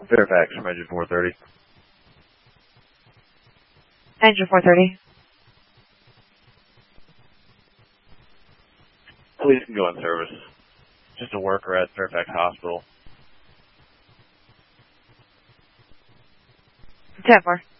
Fairfax from engine 430. Engine 430. Police can go in service. Just a worker at Fairfax Hospital. 10-4.